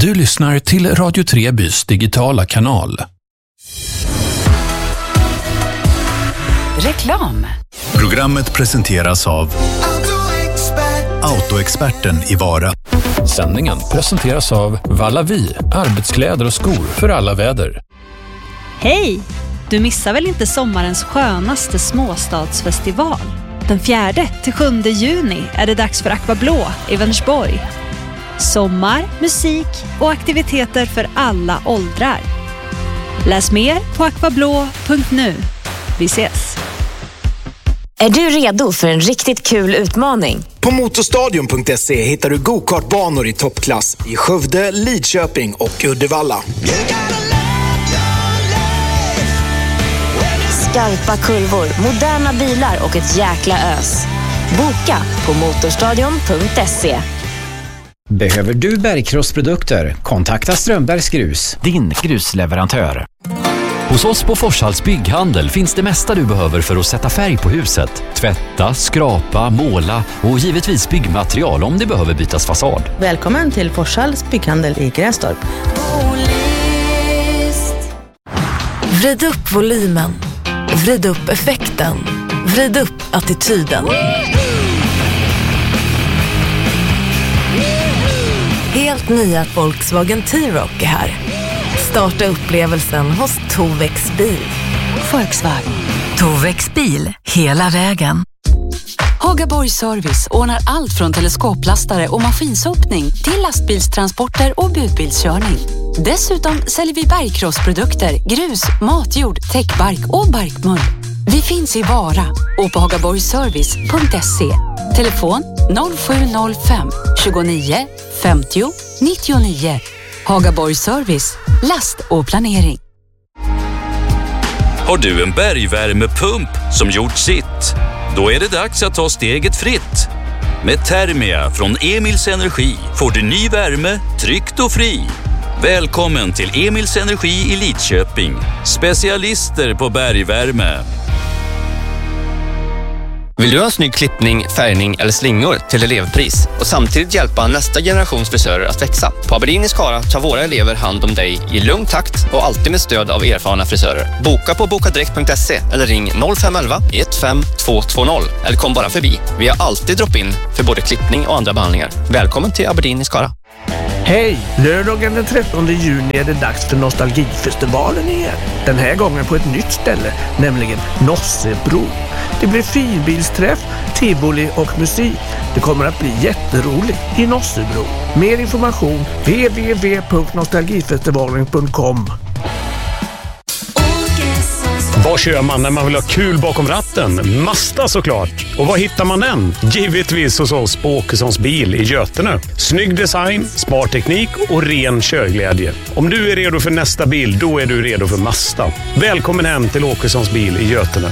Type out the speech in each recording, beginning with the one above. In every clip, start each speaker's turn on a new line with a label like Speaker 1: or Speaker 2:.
Speaker 1: Du lyssnar till Radio Trebys digitala kanal.
Speaker 2: Reklam.
Speaker 1: Programmet presenteras av Autoexperten i Vara. Sändningen presenteras av Vallavi, arbetskläder och skor för alla väder.
Speaker 3: Hej! Du missar väl inte sommarens skönaste småstadsfestival? Den 4-7 juni är det dags för Aquablå i Vänersborg. Sommar, musik och aktiviteter för alla åldrar. Läs mer på aquablå.nu. Vi ses!
Speaker 4: Är du redo för en riktigt kul utmaning?
Speaker 5: På motorstadion.se hittar du go-kartbanor i toppklass i Skövde, Lidköping och Uddevalla.
Speaker 4: Skarpa kurvor, moderna bilar och ett jäkla ös. Boka på motorstadion.se.
Speaker 6: Behöver du bergkrossprodukter? Kontakta Strömbergs Grus, din grusleverantör.
Speaker 7: Hos oss på Forshalls bygghandel finns det mesta du behöver för att sätta färg på huset. Tvätta, skrapa, måla och givetvis byggmaterial om det behöver bytas fasad.
Speaker 8: Välkommen till Forshalls bygghandel i Grästorp.
Speaker 9: Vrid upp volymen. Vrid upp effekten. Vrid upp attityden. Helt nya Volkswagen T-Roc är här. Starta upplevelsen hos Tovex bil.
Speaker 2: Volkswagen. Tovex bil. Hela vägen. Hagaborg Service ordnar allt från teleskoplastare och maskinsopning till lastbilstransporter och budbilskörning. Dessutom säljer vi bergkrossprodukter, grus, matjord, täckbark och barkmull. Vi finns i Vara och på hagaborgservice.se. Telefon 0705 29 50 99. Hagaborg Service, last och planering.
Speaker 10: Har du en bergvärmepump som gjort sitt? Då är det dags att ta steget fritt. Med Thermia från Emils Energi får du ny värme, tryggt och fri. Välkommen till Emils Energi i Lidköping. Specialister på bergvärme.
Speaker 11: Vill du ha en snygg klippning, färgning eller slingor till elevpris och samtidigt hjälpa nästa generations frisörer att växa? På Aberdeen i Skara tar våra elever hand om dig i lugn takt och alltid med stöd av erfarna frisörer. Boka på bokadirekt.se eller ring 0511 15220 eller kom bara förbi. Vi har alltid drop-in för både klippning och andra behandlingar. Välkommen till Aberdeen i Skara.
Speaker 12: Hej! Lördagen den 13 juni är det dags för Nostalgifestivalen igen. Den här gången på ett nytt ställe, nämligen Nossebro. Det blir finbilsträff, tivoli och musik. Det kommer att bli jätteroligt i Nossebro. Mer information www.nostalgifestivalen.com.
Speaker 13: Vad kör man när man vill ha kul bakom ratten? Mazda såklart. Och var hittar man den? Givetvis hos oss på Åkessons bil i Götene. Snygg design, sparteknik och ren körglädje. Om du är redo för nästa bil, då är du redo för Mazda. Välkommen hem till Åkessons bil i Götene.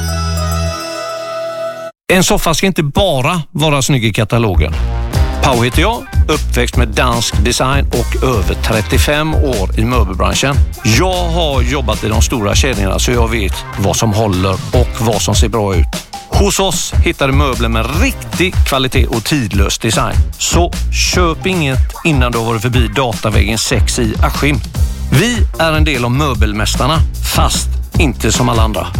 Speaker 14: En soffa ska inte bara vara snygg i katalogen. Pau heter jag, uppväxt med dansk design och över 35 år i möbelbranschen. Jag har jobbat i de stora kedjorna så jag vet vad som håller och vad som ser bra ut. Hos oss hittar du möbler med riktig kvalitet och tidlös design. Så köp inget innan du har varit förbi Datavägen 6 i Askim. Vi är en del av möbelmästarna, fast inte som alla andra.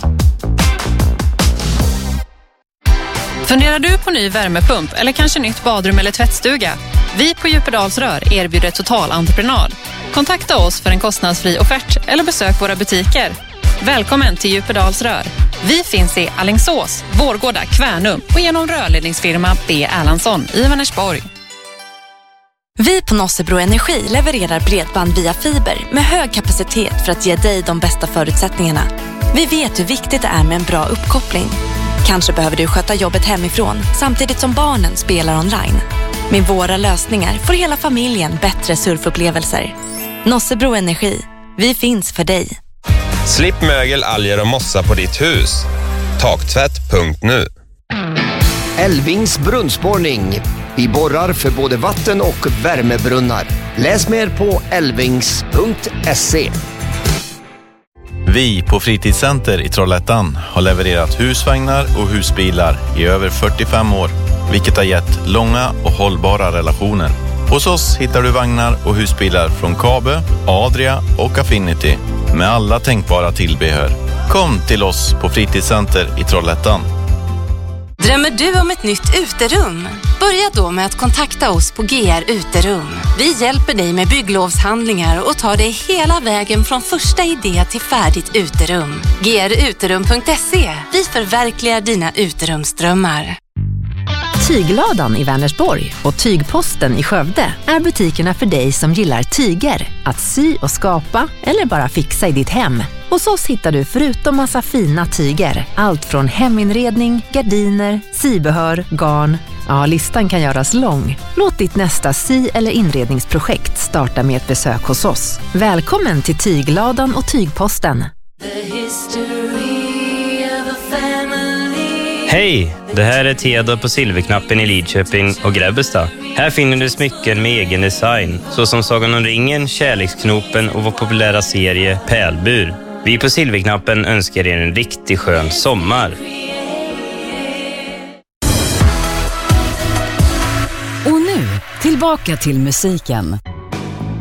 Speaker 15: Funderar du på ny värmepump eller kanske nytt badrum eller tvättstuga? Vi på Djupedalsrör erbjuder totalentreprenad. Kontakta oss för en kostnadsfri offert eller besök våra butiker. Välkommen till Djupedalsrör. Vi finns i Alingsås, Vårgårda, Kvärnum och genom rörledningsfirma B. Erlandsson i Vänersborg.
Speaker 9: Vi på Nossebro Energi levererar bredband via fiber med hög kapacitet för att ge dig de bästa förutsättningarna. Vi vet hur viktigt det är med en bra uppkoppling. Kanske behöver du sköta jobbet hemifrån samtidigt som barnen spelar online. Med våra lösningar får hela familjen bättre surfupplevelser. Nossebro Energi. Vi finns för dig.
Speaker 16: Slipp mögel, alger och mossa på ditt hus. Taktvätt.nu.
Speaker 17: Älvings brunnsborrning. Vi borrar för både vatten- och värmebrunnar. Läs mer på älvings.se.
Speaker 18: Vi på Fritidscenter i Trollhättan har levererat husvagnar och husbilar i över 45 år, vilket har gett långa och hållbara relationer. Hos oss hittar du vagnar och husbilar från Kabe, Adria och Affinity med alla tänkbara tillbehör. Kom till oss på Fritidscenter i Trollhättan.
Speaker 9: Drömmer du om ett nytt uterum? Börja då med att kontakta oss på GR Uterum. Vi hjälper dig med bygglovshandlingar och tar dig hela vägen från första idé till färdigt uterum. gruterum.se. Vi förverkligar dina uterumsdrömmar.
Speaker 19: Tygladan i Vänersborg och Tygposten i Skövde är butikerna för dig som gillar tyger, att sy och skapa eller bara fixa i ditt hem. Hos oss hittar du förutom massa fina tyger, allt från heminredning, gardiner, sybehör, garn. Ja, listan kan göras lång. Låt ditt nästa sy- eller inredningsprojekt starta med ett besök hos oss. Välkommen till Tygladan och Tygposten.
Speaker 20: Hej! Det här är Theodor på Silverknappen i Lidköping och Grebbestad. Här finner du smycken med egen design, såsom Sagan om ringen, Kärleksknopen och vår populära serie Pärlbur. Vi på Silverknappen önskar er en riktigt skön sommar.
Speaker 2: Och nu, tillbaka till musiken.